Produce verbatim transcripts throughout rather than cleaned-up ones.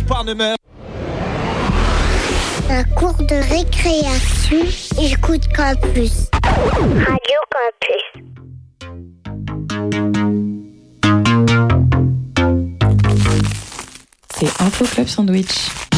l'espoir ne meurt. La cour de récréation, j'écoute Campus. Radio Campus. C'est Info Club Sandwich.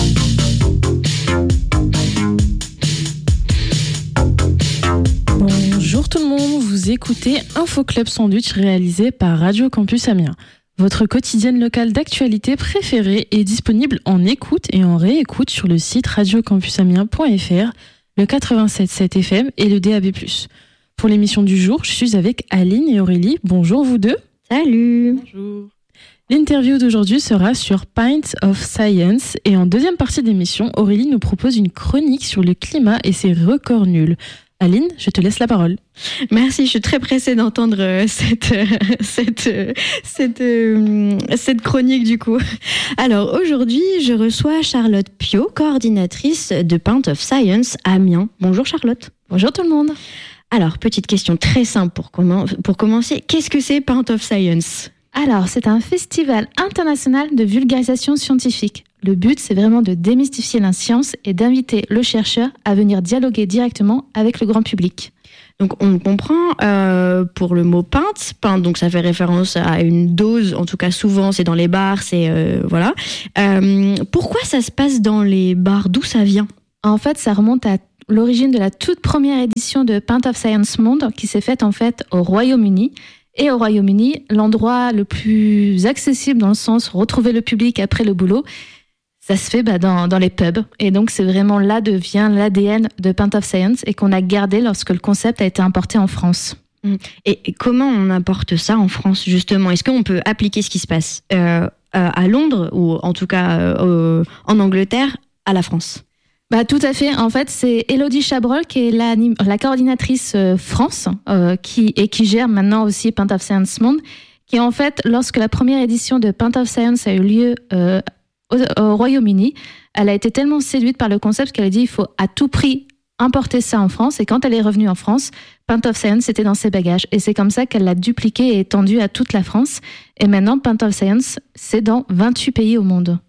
Bonjour tout le monde, vous écoutez Info Club Sandwich réalisé par Radio Campus Amiens. Votre quotidienne locale d'actualité préférée est disponible en écoute et en réécoute sur le site radio campus amiens point f r, le quatre-vingt-sept virgule sept F M et le D A B plus. Pour l'émission du jour, je suis avec Aline et Aurélie. Bonjour vous deux. Salut. Bonjour. L'interview d'aujourd'hui sera sur Pints of Science et en deuxième partie d'émission, Aurélie nous propose une chronique sur le climat et ses records nuls. Aline, je te laisse la parole. Merci, je suis très pressée d'entendre cette, cette, cette, cette chronique du coup. Alors aujourd'hui, je reçois Charlotte Piot, coordinatrice de Pints of Science à Amiens. Bonjour Charlotte. Bonjour tout le monde. Alors, petite question très simple pour, commen- pour commencer. Qu'est-ce que c'est Pints of Science ? Alors, c'est un festival international de vulgarisation scientifique. Le but, c'est vraiment de démystifier la science et d'inviter le chercheur à venir dialoguer directement avec le grand public. Donc, on comprend euh, pour le mot pinte, pinte, donc ça fait référence à une dose, en tout cas souvent c'est dans les bars, c'est euh, voilà. Euh, pourquoi ça se passe dans les bars ? D'où ça vient ? En fait, ça remonte à l'origine de la toute première édition de Pints of Science Monde qui s'est faite en fait au Royaume-Uni. Et au Royaume-Uni, l'endroit le plus accessible dans le sens retrouver le public après le boulot, ça se fait bah, dans, dans les pubs. Et donc, c'est vraiment là de vient l'A D N de Pints of Science et qu'on a gardé lorsque le concept a été importé en France. Et, et comment on apporte ça en France, justement ? Est-ce qu'on peut appliquer ce qui se passe euh, à Londres, ou en tout cas euh, en Angleterre, à la France ? Bah, tout à fait. En fait, c'est Élodie Chabrol qui est la, la coordinatrice euh, France euh, qui, et qui gère maintenant aussi Pints of Science Monde, qui en fait, lorsque la première édition de Pints of Science a eu lieu euh, au, au Royaume-Uni, elle a été tellement séduite par le concept qu'elle a dit il faut à tout prix importer ça en France. Et quand elle est revenue en France, Pints of Science était dans ses bagages. Et c'est comme ça qu'elle l'a dupliqué et étendu à toute la France. Et maintenant, Pints of Science, c'est dans vingt-huit pays au monde.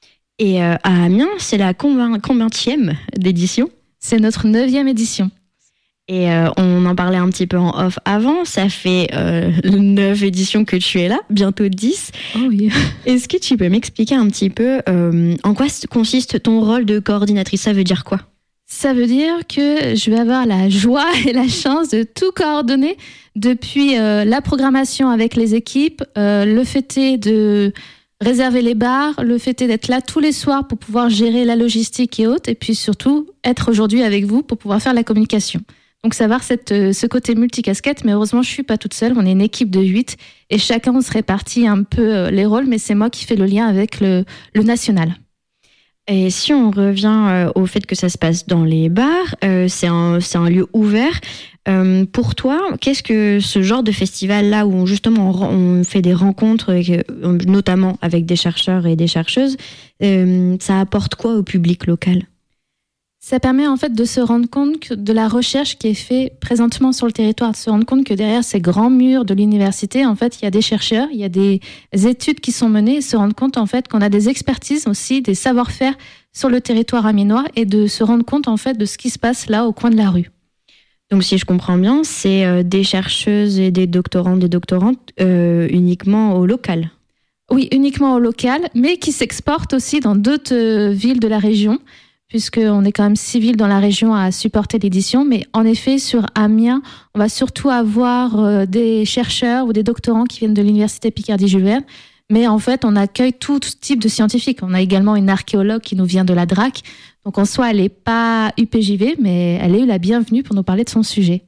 Et euh, à Amiens, c'est la combienième d'édition ? C'est notre neuvième édition. Et euh, on en parlait un petit peu en off avant, ça fait euh, neuf éditions que tu es là, bientôt dix. Oh oui. Est-ce que tu peux m'expliquer un petit peu euh, en quoi consiste ton rôle de coordinatrice ? Ça veut dire quoi ? Ça veut dire que je vais avoir la joie et la chance de tout coordonner depuis euh, la programmation avec les équipes, euh, le fait est de réserver les bars, le fait est d'être là tous les soirs pour pouvoir gérer la logistique et autres, et puis surtout être aujourd'hui avec vous pour pouvoir faire la communication. Donc ça va avoir cette, ce côté multicasquette, mais heureusement je suis pas toute seule, on est une équipe de huit et chacun on se répartit un peu les rôles, mais c'est moi qui fais le lien avec le, le national. Et si on revient euh, au fait que ça se passe dans les bars, euh, c'est, un, c'est un lieu ouvert. Euh, pour toi, qu'est-ce que ce genre de festival-là où justement on, on fait des rencontres, euh, notamment avec des chercheurs et des chercheuses, euh, ça apporte quoi au public local ? Ça permet en fait de se rendre compte de la recherche qui est faite présentement sur le territoire, de se rendre compte que derrière ces grands murs de l'université, en fait, il y a des chercheurs, il y a des études qui sont menées, et se rendre compte en fait qu'on a des expertises aussi, des savoir-faire sur le territoire amiénois et de se rendre compte en fait de ce qui se passe là au coin de la rue. Donc si je comprends bien, c'est euh, des chercheuses et des doctorants, des doctorantes euh, uniquement au local. Oui, uniquement au local, mais qui s'exportent aussi dans d'autres euh, villes de la région, puisqu'on est quand même six villes dans la région à supporter l'édition. Mais en effet, sur Amiens, on va surtout avoir euh, des chercheurs ou des doctorants qui viennent de l'université Picardie-Jules Verne. Mais en fait, on accueille tout type de scientifiques. On a également une archéologue qui nous vient de la D R A C. Donc en soi, elle n'est pas U P J V, mais elle est eu la bienvenue pour nous parler de son sujet.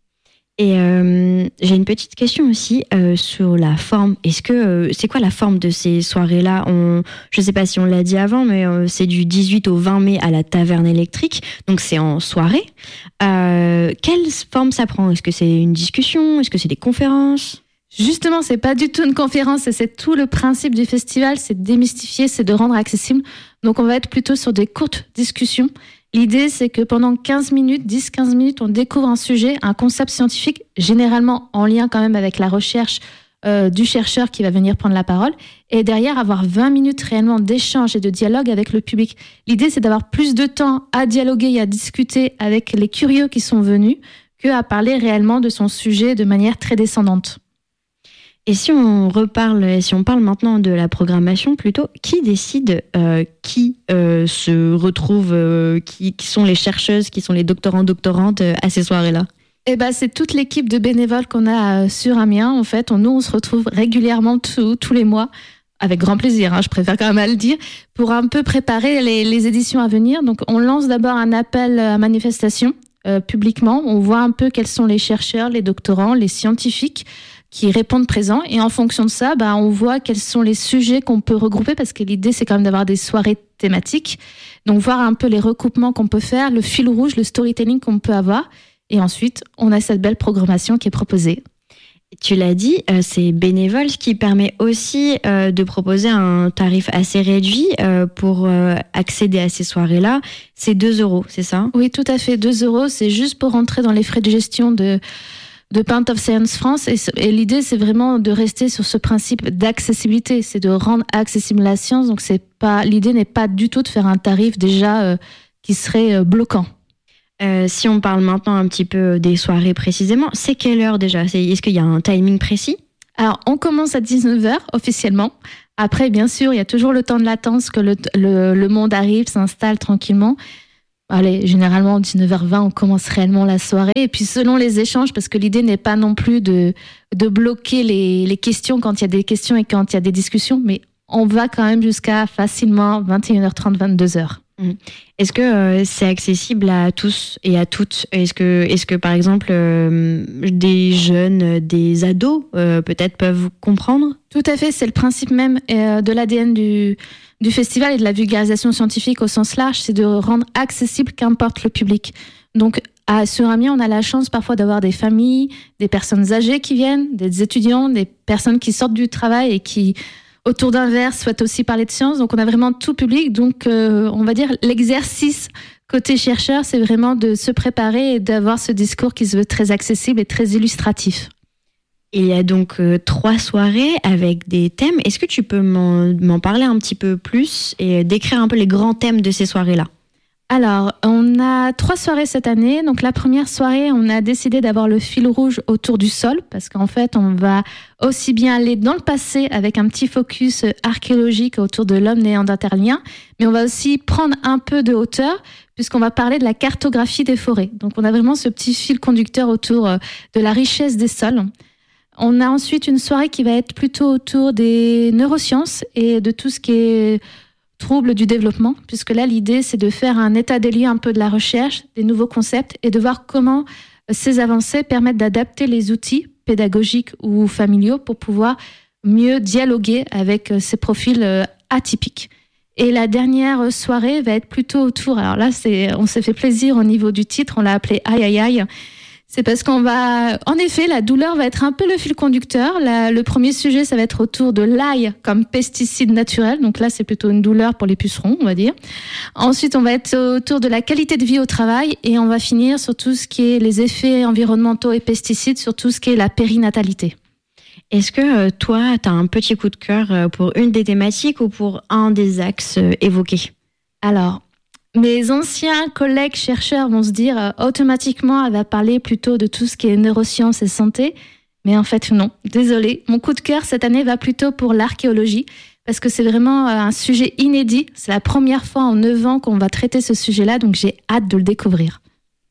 Et euh, j'ai une petite question aussi euh, sur la forme. Est-ce que euh, c'est quoi la forme de ces soirées-là ? On, je ne sais pas si on l'a dit avant, mais euh, c'est du dix-huit au vingt mai à la Taverne Électrique. Donc c'est en soirée. Euh, quelle forme ça prend ? Est-ce que c'est une discussion ? Est-ce que c'est des conférences ? Justement, c'est pas du tout une conférence, et c'est tout le principe du festival, c'est de démystifier, c'est de rendre accessible. Donc on va être plutôt sur des courtes discussions. L'idée, c'est que pendant quinze minutes, dix à quinze minutes, on découvre un sujet, un concept scientifique, généralement en lien quand même avec la recherche euh, du chercheur qui va venir prendre la parole, et derrière avoir vingt minutes réellement d'échange et de dialogue avec le public. L'idée, c'est d'avoir plus de temps à dialoguer et à discuter avec les curieux qui sont venus qu'à parler réellement de son sujet de manière très descendante. Et si on reparle, si on parle maintenant de la programmation plutôt, qui décide euh, qui euh, se retrouve, euh, qui, qui sont les chercheuses, qui sont les doctorants, doctorantes euh, à ces soirées-là? Eh ben, c'est toute l'équipe de bénévoles qu'on a sur Amiens. En fait, on, nous, on se retrouve régulièrement tout, tous les mois, avec grand plaisir, hein, je préfère quand même à le dire, pour un peu préparer les, les éditions à venir. Donc, on lance d'abord un appel à manifestation euh, publiquement. On voit un peu quels sont les chercheurs, les doctorants, les scientifiques qui répondent présents. Et en fonction de ça, bah, on voit quels sont les sujets qu'on peut regrouper, parce que l'idée, c'est quand même d'avoir des soirées thématiques. Donc, voir un peu les recoupements qu'on peut faire, le fil rouge, le storytelling qu'on peut avoir. Et ensuite, on a cette belle programmation qui est proposée. Tu l'as dit, euh, c'est bénévole, ce qui permet aussi euh, de proposer un tarif assez réduit euh, pour euh, accéder à ces soirées-là. C'est deux euros, c'est ça? Oui, tout à fait. deux euros, c'est juste pour rentrer dans les frais de gestion de, de Paint of Science France. Et, et l'idée, c'est vraiment de rester sur ce principe d'accessibilité. C'est de rendre accessible la science. Donc, c'est pas, l'idée n'est pas du tout de faire un tarif déjà euh, qui serait euh, bloquant. Euh, si on parle maintenant un petit peu des soirées précisément, c'est quelle heure déjà? c'est, Est-ce qu'il y a un timing précis? Alors, on commence à dix-neuf heures officiellement. Après, bien sûr, il y a toujours le temps de latence que le, le, le monde arrive, s'installe tranquillement. Allez, généralement, dix-neuf heures vingt, on commence réellement la soirée. Et puis, selon les échanges, parce que l'idée n'est pas non plus de, de bloquer les, les questions quand il y a des questions et quand il y a des discussions, mais on va quand même jusqu'à facilement vingt et une heures trente, vingt-deux heures. Est-ce que euh, c'est accessible à tous et à toutes? Est-ce que, est-ce que par exemple, euh, des jeunes, des ados, euh, peut-être peuvent comprendre? Tout à fait, c'est le principe même euh, de l'A D N du, du festival et de la vulgarisation scientifique au sens large, c'est de rendre accessible qu'importe le public. Donc, à, sur Amiens, on a la chance parfois d'avoir des familles, des personnes âgées qui viennent, des étudiants, des personnes qui sortent du travail et qui, autour d'un verre, souhaitent aussi parler de science. Donc, on a vraiment tout public. Donc, euh, on va dire l'exercice côté chercheur, c'est vraiment de se préparer et d'avoir ce discours qui se veut très accessible et très illustratif. Il y a donc euh, trois soirées avec des thèmes. Est-ce que tu peux m'en, m'en parler un petit peu plus et décrire un peu les grands thèmes de ces soirées-là? Alors, on a trois soirées cette année. Donc, la première soirée, on a décidé d'avoir le fil rouge autour du sol parce qu'en fait, on va aussi bien aller dans le passé avec un petit focus archéologique autour de l'homme néandertalien, mais on va aussi prendre un peu de hauteur puisqu'on va parler de la cartographie des forêts. Donc, on a vraiment ce petit fil conducteur autour de la richesse des sols. On a ensuite une soirée qui va être plutôt autour des neurosciences et de tout ce qui est troubles du développement, puisque là, l'idée, c'est de faire un état des lieux un peu de la recherche, des nouveaux concepts, et de voir comment ces avancées permettent d'adapter les outils pédagogiques ou familiaux pour pouvoir mieux dialoguer avec ces profils atypiques. Et la dernière soirée va être plutôt autour, alors là, c'est, on s'est fait plaisir au niveau du titre, on l'a appelé Aïe Aïe Aïe. C'est parce qu'on va, en effet, la douleur va être un peu le fil conducteur. La, le premier sujet, ça va être autour de l'ail comme pesticide naturel. Donc là, c'est plutôt une douleur pour les pucerons, on va dire. Ensuite, on va être autour de la qualité de vie au travail et on va finir sur tout ce qui est les effets environnementaux et pesticides, sur tout ce qui est la périnatalité. Est-ce que euh, toi, tu as un petit coup de cœur pour une des thématiques ou pour un des axes euh, évoqués? Alors, mes anciens collègues chercheurs vont se dire euh, automatiquement, elle va parler plutôt de tout ce qui est neurosciences et santé. Mais en fait, non. Désolée. Mon coup de cœur cette année va plutôt pour l'archéologie parce que c'est vraiment euh, un sujet inédit. C'est la première fois en neuf ans qu'on va traiter ce sujet-là, donc j'ai hâte de le découvrir.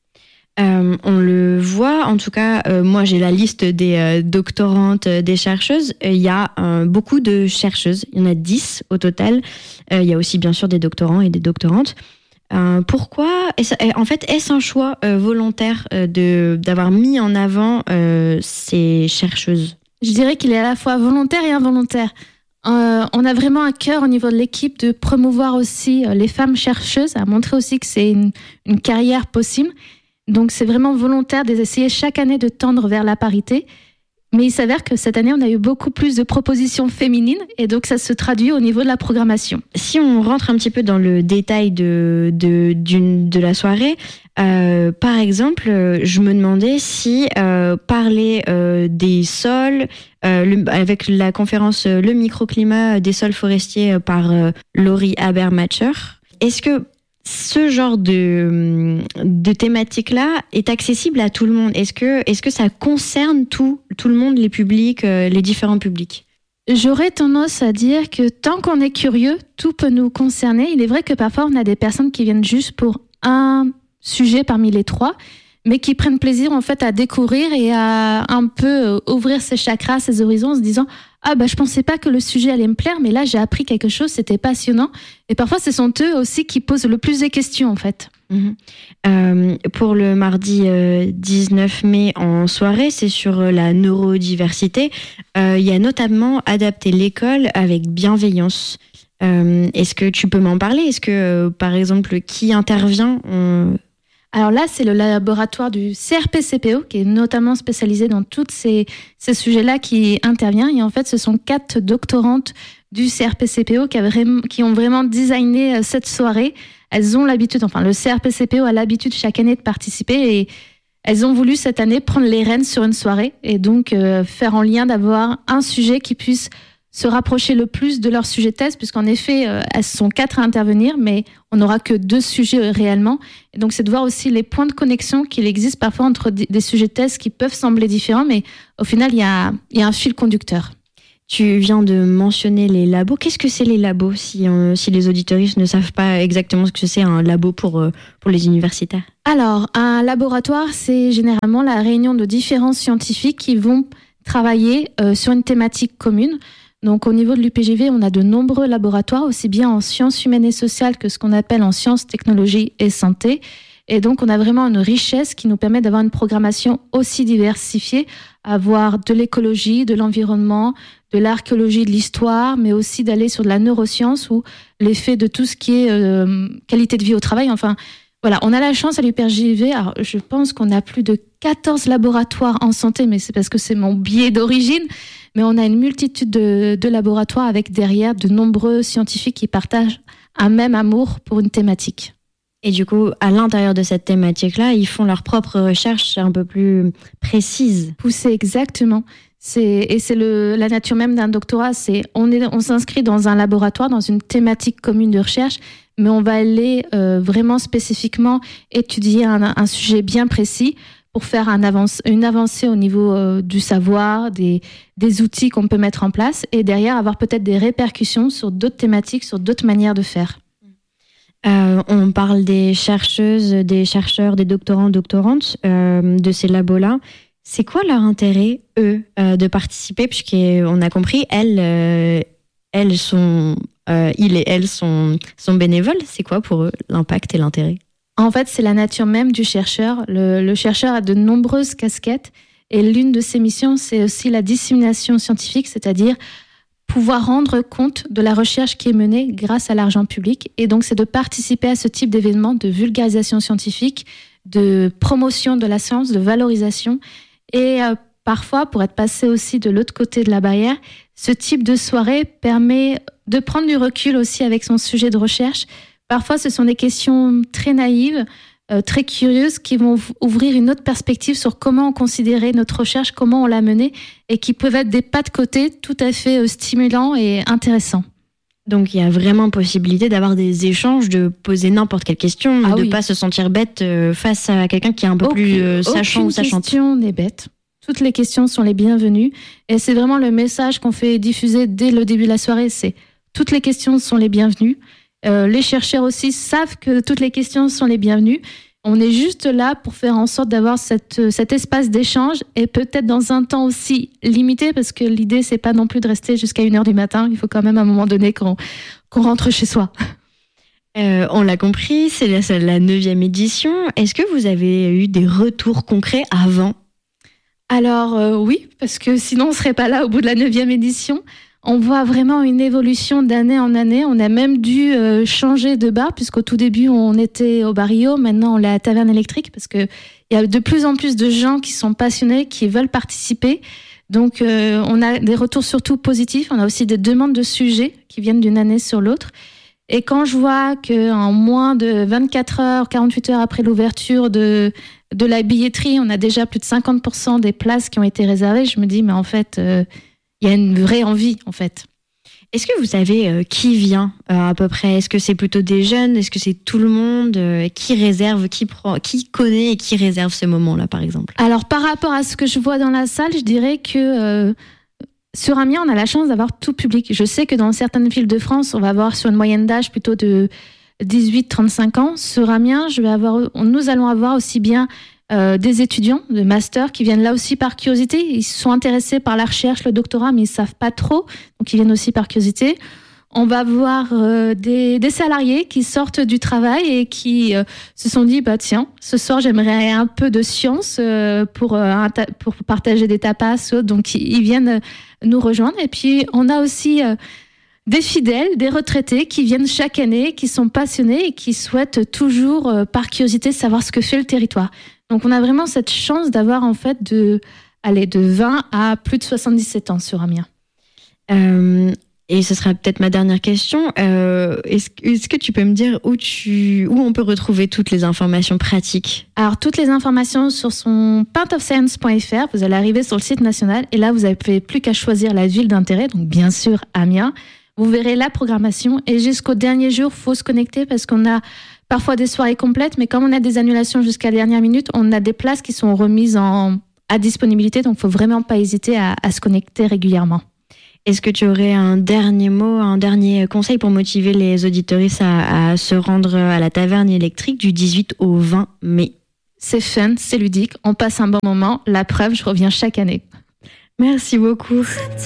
Euh, on le voit, en tout cas, euh, moi j'ai la liste des euh, doctorantes, euh, des chercheuses. Il y a euh, beaucoup de chercheuses, il y en a dix au total. Euh, il y a aussi bien sûr des doctorants et des doctorantes. Euh, pourquoi est-ce, en fait, est-ce un choix euh, volontaire euh, de, d'avoir mis en avant euh, ces chercheuses? Je dirais qu'il est à la fois volontaire et involontaire. Euh, on a vraiment à cœur au niveau de l'équipe de promouvoir aussi euh, les femmes chercheuses, à montrer aussi que c'est une, une carrière possible. Donc c'est vraiment volontaire d'essayer chaque année de tendre vers la parité. Mais il s'avère que cette année, on a eu beaucoup plus de propositions féminines et donc ça se traduit au niveau de la programmation. Si on rentre un petit peu dans le détail de, de, d'une, de la soirée, euh, par exemple, je me demandais si euh, parler euh, des sols, euh, le, avec la conférence Le microclimat des sols forestiers par euh, Laurie Habermacher, est-ce que ce genre de, de thématique-là est accessible à tout le monde? Est-ce que, est-ce que ça concerne tout, tout le monde, les publics, euh, les différents publics? J'aurais tendance à dire que tant qu'on est curieux, tout peut nous concerner. Il est vrai que parfois, on a des personnes qui viennent juste pour un sujet parmi les trois, mais qui prennent plaisir en fait à découvrir et à un peu ouvrir ses chakras, ses horizons en se disant « Ah bah je pensais pas que le sujet allait me plaire, mais là j'ai appris quelque chose, c'était passionnant. » Et parfois ce sont eux aussi qui posent le plus de questions en fait. Mmh. Euh, pour le mardi euh, dix-neuf mai en soirée, c'est sur euh, la neurodiversité. Euh, il y a notamment Adapter l'école avec bienveillance. Euh, est-ce que tu peux m'en parler? Est-ce que euh, par exemple qui intervient? on... Alors là, c'est le laboratoire du C R P C P O qui est notamment spécialisé dans tous ces, ces sujets-là qui intervient. Et en fait, ce sont quatre doctorantes du C R P C P O qui, a vraiment, qui ont vraiment designé cette soirée. Elles ont l'habitude, enfin le C R P C P O a l'habitude chaque année de participer et elles ont voulu cette année prendre les rênes sur une soirée et donc euh, faire en lien d'avoir un sujet qui puisse se rapprocher le plus de leur sujet de thèse, puisqu'en effet, euh, elles sont quatre à intervenir, mais on n'aura que deux sujets euh, réellement. Et donc, c'est de voir aussi les points de connexion qu'il existe parfois entre d- des sujets de thèse qui peuvent sembler différents, mais au final, il y a, y a un fil conducteur. Tu viens de mentionner les labos. Qu'est-ce que c'est les labos, si, euh, si les auditeuristes ne savent pas exactement ce que c'est un labo pour, euh, pour les universitaires? Alors, un laboratoire, c'est généralement la réunion de différents scientifiques qui vont travailler euh, sur une thématique commune. Donc, au niveau de l'U P J V, on a de nombreux laboratoires, aussi bien en sciences humaines et sociales que ce qu'on appelle en sciences, technologies et santé. Et donc, on a vraiment une richesse qui nous permet d'avoir une programmation aussi diversifiée, avoir de l'écologie, de l'environnement, de l'archéologie, de l'histoire, mais aussi d'aller sur de la neuroscience ou l'effet de tout ce qui est euh, qualité de vie au travail. Enfin, voilà, on a la chance à l'U P J V. Alors, je pense qu'on a plus de quatorze laboratoires en santé, mais c'est parce que c'est mon biais d'origine. Mais on a une multitude de, de laboratoires avec derrière de nombreux scientifiques qui partagent un même amour pour une thématique. Et du coup, à l'intérieur de cette thématique-là, ils font leurs propres recherches un peu plus précises. Poussées, exactement. C'est, et c'est le, la nature même d'un doctorat. C'est, on, est, on s'inscrit dans un laboratoire, dans une thématique commune de recherche, mais on va aller euh, vraiment spécifiquement étudier un, un sujet bien précis pour faire un avance, une avancée au niveau euh, du savoir, des, des outils qu'on peut mettre en place et derrière avoir peut-être des répercussions sur d'autres thématiques, sur d'autres manières de faire. Euh, on parle des chercheuses, des chercheurs, des doctorants, doctorantes euh, de ces labos-là. C'est quoi leur intérêt, eux, euh, de participer? Puisqu'on a compris, elles, euh, elles sont, euh, ils et elles sont, sont bénévoles. C'est quoi pour eux l'impact et l'intérêt? En fait, c'est la nature même du chercheur. Le, le chercheur a de nombreuses casquettes et l'une de ses missions, c'est aussi la dissémination scientifique, c'est-à-dire pouvoir rendre compte de la recherche qui est menée grâce à l'argent public. Et donc, c'est de participer à ce type d'événement de vulgarisation scientifique, de promotion de la science, de valorisation. Et euh, parfois, pour être passé aussi de l'autre côté de la barrière, ce type de soirée permet de prendre du recul aussi avec son sujet de recherche. Parfois, ce sont des questions très naïves, euh, très curieuses, qui vont ouvrir une autre perspective sur comment on considérait notre recherche, comment on l'a menée, et qui peuvent être des pas de côté tout à fait euh, stimulants et intéressants. Donc, il y a vraiment possibilité d'avoir des échanges, de poser n'importe quelle question, ah de ne oui. pas se sentir bête euh, face à quelqu'un qui est un peu aucune, plus euh, sachant ou sachante. Aucune question n'est bête. Toutes les questions sont les bienvenues. Et c'est vraiment le message qu'on fait diffuser dès le début de la soirée, c'est toutes les questions sont les bienvenues. Euh, les chercheurs aussi savent que toutes les questions sont les bienvenues. On est juste là pour faire en sorte d'avoir cette, cet espace d'échange et peut-être dans un temps aussi limité parce que l'idée, c'est pas non plus de rester jusqu'à une heure du matin. Il faut quand même à un moment donné qu'on, qu'on rentre chez soi. Euh, on l'a compris, c'est la, c'est la neuvième édition. Est-ce que vous avez eu des retours concrets avant? Alors euh, oui, parce que sinon on ne serait pas là au bout de la neuvième édition. On voit vraiment une évolution d'année en année. On a même dû euh, changer de bar, puisqu'au tout début, on était au Barrio. Maintenant, on est à la Taverne électrique, parce qu'il y a de plus en plus de gens qui sont passionnés, qui veulent participer. Donc, euh, on a des retours surtout positifs. On a aussi des demandes de sujets qui viennent d'une année sur l'autre. Et quand je vois qu'en moins de vingt-quatre heures, quarante-huit heures après l'ouverture de, de la billetterie, on a déjà plus de cinquante pour cent des places qui ont été réservées, je me dis, mais en fait, euh, il y a une vraie envie, en fait. Est-ce que vous savez euh, qui vient euh, à peu près? Est-ce que c'est plutôt des jeunes? Est-ce que c'est tout le monde? euh, Qui réserve, qui, prend, qui connaît et qui réserve ce moment-là, par exemple? Alors, par rapport à ce que je vois dans la salle, je dirais que euh, sur Amiens, on a la chance d'avoir tout public. Je sais que dans certaines villes de France, on va avoir sur une moyenne d'âge plutôt de dix-huit à trente-cinq ans. Sur Amiens, je vais avoir, nous allons avoir aussi bien euh, des étudiants de master qui viennent là aussi par curiosité. Ils sont intéressés par la recherche, le doctorat, mais ils savent pas trop, donc ils viennent aussi par curiosité. On va voir euh, des, des salariés qui sortent du travail et qui euh, se sont dit, bah tiens, ce soir j'aimerais un peu de science euh, pour, euh, ta- pour partager des tapas. Donc ils viennent nous rejoindre. Et puis on a aussi euh, des fidèles, des retraités qui viennent chaque année, qui sont passionnés et qui souhaitent toujours, euh, par curiosité, savoir ce que fait le territoire. Donc on a vraiment cette chance d'avoir en fait de, allez, de vingt à plus de soixante-dix-sept ans sur Amiens. Euh, et ce sera peut-être ma dernière question. Euh, est-ce, est-ce que tu peux me dire où, tu, où on peut retrouver toutes les informations pratiques? Alors, toutes les informations sur son pint of science point f r, vous allez arriver sur le site national et là, vous n'avez plus qu'à choisir la ville d'intérêt, donc bien sûr Amiens. Vous verrez la programmation et jusqu'au dernier jour, il faut se connecter parce qu'on a parfois des soirées complètes, mais comme on a des annulations jusqu'à la dernière minute, on a des places qui sont remises en, à disponibilité, donc il ne faut vraiment pas hésiter à, à se connecter régulièrement. Est-ce que tu aurais un dernier mot, un dernier conseil pour motiver les auditeuristes à, à se rendre à la taverne électrique du dix-huit au vingt mai? C'est fun, c'est ludique, on passe un bon moment. La preuve, je reviens chaque année. Merci beaucoup.